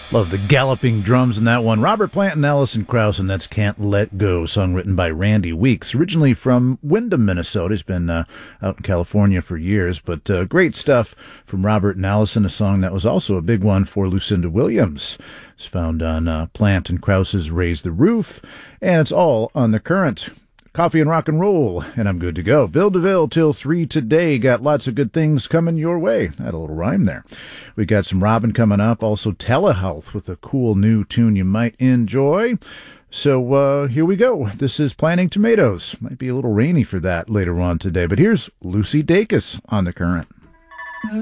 Love the galloping drums in that one. Robert Plant and Alison Krauss, and that's Can't Let Go, song written by Randy Weeks, originally from Windham, Minnesota. He's been out in California for years, but great stuff from Robert and Alison, a song that was also a big one for Lucinda Williams. It's found on Plant and Krauss's Raise the Roof, and it's all on The Current. Coffee and rock and roll, and I'm good to go. Bill DeVille till 3 today. Got lots of good things coming your way. Had a little rhyme there. We got some Robin coming up. Also telehealth with a cool new tune you might enjoy. So here we go. This is Planting Tomatoes. Might be a little rainy for that later on today, but here's Lucy Dacus on The Current.